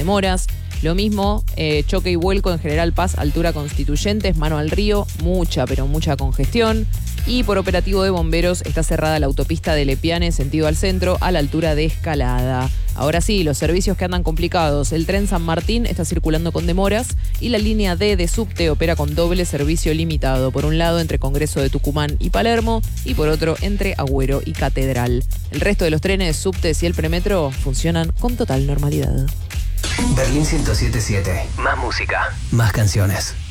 demoras. Lo mismo, choque y vuelco en General Paz, altura Constituyentes, mano al río, mucha, pero mucha congestión. Y por operativo de bomberos está cerrada la autopista de Lepiane, sentido al centro, a la altura de Escalada. Ahora sí, los servicios que andan complicados. El tren San Martín está circulando con demoras y la línea D de subte opera con doble servicio limitado. Por un lado entre Congreso de Tucumán y Palermo y por otro entre Agüero y Catedral. El resto de los trenes, subtes y el premetro funcionan con total normalidad. Berlín 107.7. Más música, más canciones.